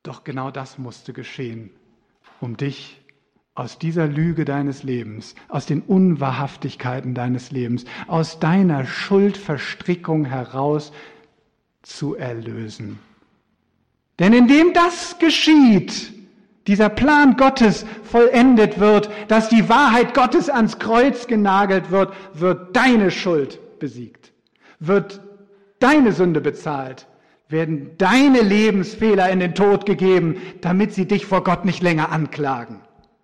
Doch genau das musste geschehen, um dich aus dieser Lüge deines Lebens, aus den Unwahrhaftigkeiten deines Lebens, aus deiner Schuldverstrickung heraus zu erlösen. Denn indem das geschieht, dieser Plan Gottes vollendet wird, dass die Wahrheit Gottes ans Kreuz genagelt wird, wird deine Schuld besiegt, wird deine Sünde bezahlt, werden deine Lebensfehler in den Tod gegeben, damit sie dich vor Gott nicht länger anklagen.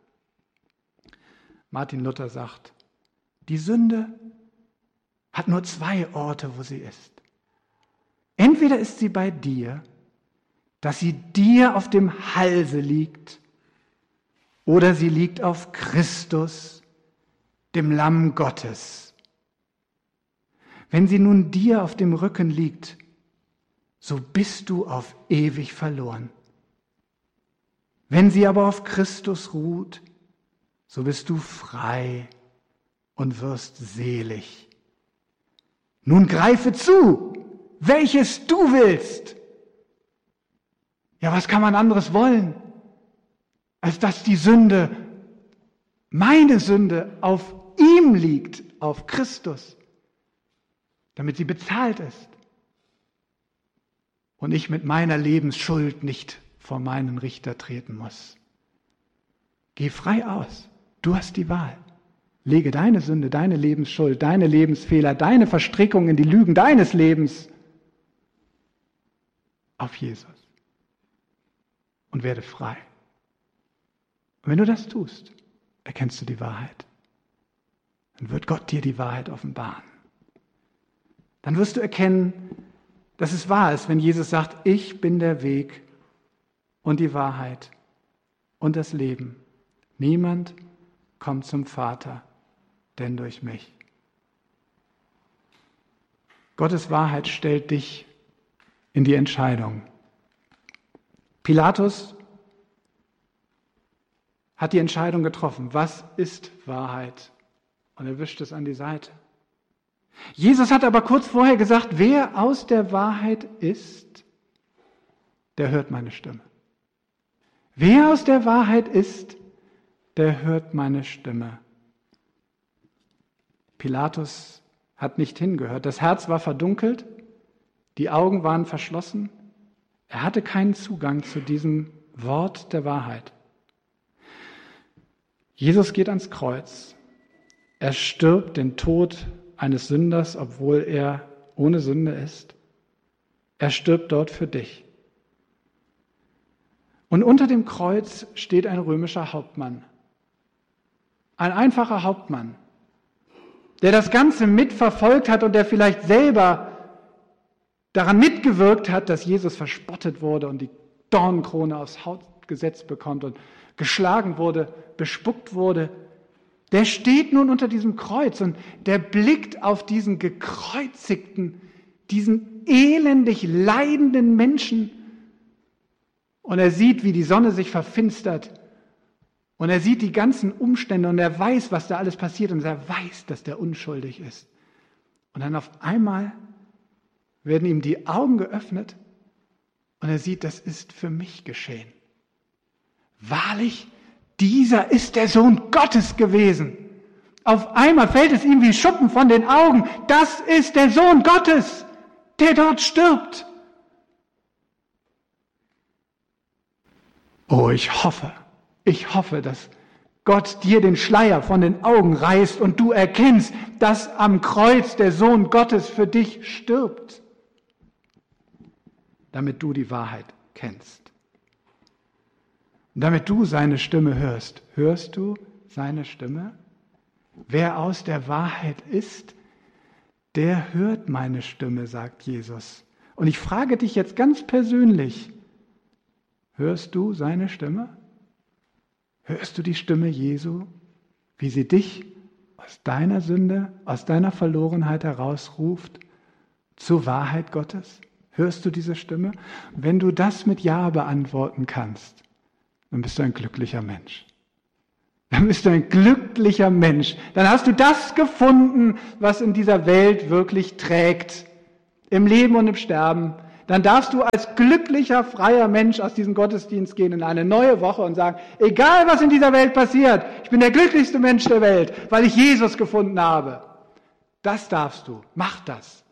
Martin Luther sagt, die Sünde hat nur 2 Orte, wo sie ist. Entweder ist sie bei dir, dass sie dir auf dem Halse liegt, oder sie liegt auf Christus, dem Lamm Gottes. Wenn sie nun dir auf dem Rücken liegt, so bist du auf ewig verloren. Wenn sie aber auf Christus ruht, so bist du frei und wirst selig. Nun greife zu, welches du willst. Ja, was kann man anderes wollen, als dass die Sünde, meine Sünde, auf ihm liegt, auf Christus, damit sie bezahlt ist und ich mit meiner Lebensschuld nicht vor meinen Richter treten muss. Geh frei aus, du hast die Wahl. Lege deine Sünde, deine Lebensschuld, deine Lebensfehler, deine Verstrickung in die Lügen deines Lebens auf Jesus und werde frei. Und wenn du das tust, erkennst du die Wahrheit. Dann wird Gott dir die Wahrheit offenbaren. Dann wirst du erkennen, dass es wahr ist, wenn Jesus sagt, ich bin der Weg und die Wahrheit und das Leben. Niemand kommt zum Vater, denn durch mich. Gottes Wahrheit stellt dich in die Entscheidung. Pilatus hat die Entscheidung getroffen, was ist Wahrheit? Und er wischt es an die Seite. Jesus hat aber kurz vorher gesagt, wer aus der Wahrheit ist, der hört meine Stimme. Wer aus der Wahrheit ist, der hört meine Stimme. Pilatus hat nicht hingehört. Das Herz war verdunkelt, die Augen waren verschlossen. Er hatte keinen Zugang zu diesem Wort der Wahrheit. Jesus geht ans Kreuz. Er stirbt den Tod eines Sünders, obwohl er ohne Sünde ist. Er stirbt dort für dich. Und unter dem Kreuz steht ein römischer Hauptmann. Ein einfacher Hauptmann, der das Ganze mitverfolgt hat und der vielleicht selber daran mitgewirkt hat, dass Jesus verspottet wurde und die Dornenkrone aufs Haupt gesetzt bekommt und geschlagen wurde, bespuckt wurde. Der steht nun unter diesem Kreuz und der blickt auf diesen gekreuzigten, diesen elendig leidenden Menschen und er sieht, wie die Sonne sich verfinstert und er sieht die ganzen Umstände und er weiß, was da alles passiert und er weiß, dass der unschuldig ist. Und dann auf einmal werden ihm die Augen geöffnet und er sieht, das ist für mich geschehen. Wahrlich, dieser ist der Sohn Gottes gewesen. Auf einmal fällt es ihm wie Schuppen von den Augen. Das ist der Sohn Gottes, der dort stirbt. Oh, ich hoffe, dass Gott dir den Schleier von den Augen reißt und du erkennst, dass am Kreuz der Sohn Gottes für dich stirbt, damit du die Wahrheit kennst. Und damit du seine Stimme hörst. Hörst du seine Stimme? Wer aus der Wahrheit ist, der hört meine Stimme, sagt Jesus. Und ich frage dich jetzt ganz persönlich, hörst du seine Stimme? Hörst du die Stimme Jesu, wie sie dich aus deiner Sünde, aus deiner Verlorenheit herausruft zur Wahrheit Gottes? Hörst du diese Stimme? Wenn du das mit Ja beantworten kannst, dann bist du ein glücklicher Mensch. Dann bist du ein glücklicher Mensch. Dann hast du das gefunden, was in dieser Welt wirklich trägt. Im Leben und im Sterben. dann darfst du als glücklicher, freier Mensch aus diesem Gottesdienst gehen in eine neue Woche und sagen, egal was in dieser Welt passiert, ich bin der glücklichste Mensch der Welt, weil ich Jesus gefunden habe. Das darfst du. Mach das.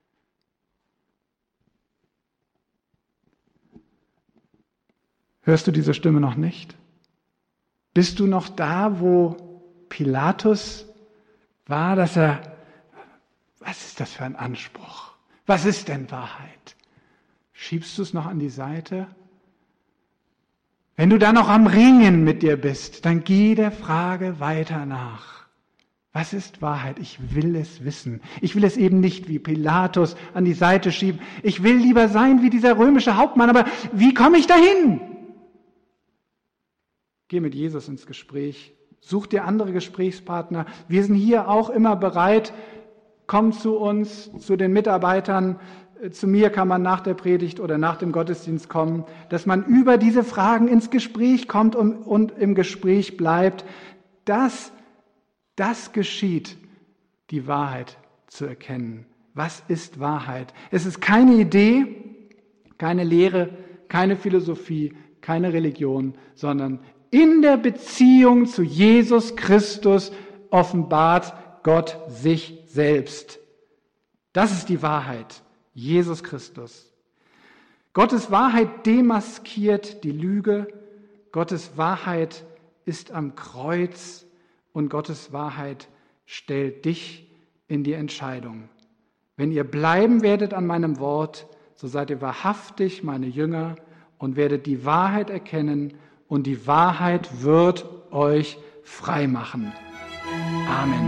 Hörst du diese Stimme noch nicht? Bist du noch da, wo Pilatus war, was ist das für ein Anspruch? Was ist denn Wahrheit? Schiebst du es noch an die Seite? Wenn du da noch am Ringen mit dir bist, dann geh der Frage weiter nach. Was ist Wahrheit? Ich will es wissen. Ich will es eben nicht wie Pilatus an die Seite schieben. Ich will lieber sein wie dieser römische Hauptmann, aber wie komme ich dahin? Geh mit Jesus ins Gespräch. Such dir andere Gesprächspartner. Wir sind hier auch immer bereit. Komm zu uns, zu den Mitarbeitern. Zu mir kann man nach der Predigt oder nach dem Gottesdienst kommen, dass man über diese Fragen ins Gespräch kommt und im Gespräch bleibt. Das geschieht, die Wahrheit zu erkennen. Was ist Wahrheit? Es ist keine Idee, keine Lehre, keine Philosophie, keine Religion, sondern in der Beziehung zu Jesus Christus offenbart Gott sich selbst. Das ist die Wahrheit, Jesus Christus. Gottes Wahrheit demaskiert die Lüge, Gottes Wahrheit ist am Kreuz und Gottes Wahrheit stellt dich in die Entscheidung. Wenn ihr bleiben werdet an meinem Wort, so seid ihr wahrhaftig meine Jünger und werdet die Wahrheit erkennen und die Wahrheit wird euch frei machen. Amen.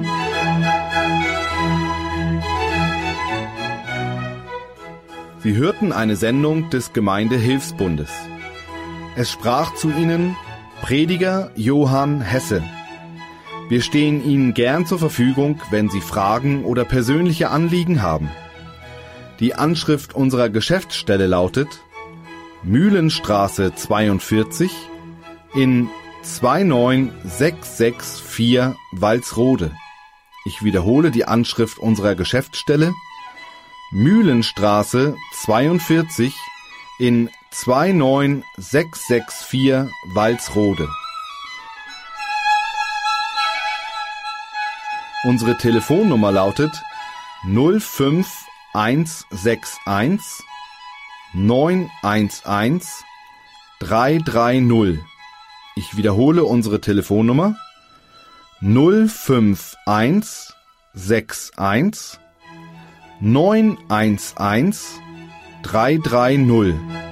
Sie hörten eine Sendung des Gemeindehilfsbundes. Es sprach zu Ihnen Prediger Johann Hesse. Wir stehen Ihnen gern zur Verfügung, wenn Sie Fragen oder persönliche Anliegen haben. Die Anschrift unserer Geschäftsstelle lautet Mühlenstraße 42 in 29664 Walsrode. Ich wiederhole die Anschrift unserer Geschäftsstelle Mühlenstraße 42 in 29664 Walsrode. Unsere Telefonnummer lautet 05161 911 330. Ich wiederhole unsere Telefonnummer 05161 911 330.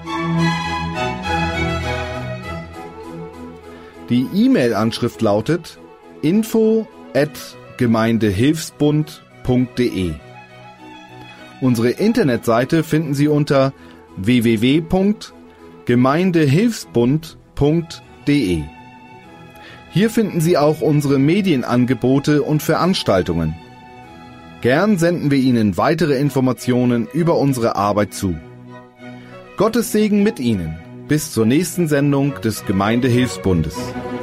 Die E-Mail-Anschrift lautet info@gemeindehilfsbund.de. Unsere Internetseite finden Sie unter www.gemeindehilfsbund.de. Hier finden Sie auch unsere Medienangebote und Veranstaltungen. Gern senden wir Ihnen weitere Informationen über unsere Arbeit zu. Gottes Segen mit Ihnen. Bis zur nächsten Sendung des Gemeindehilfsbundes.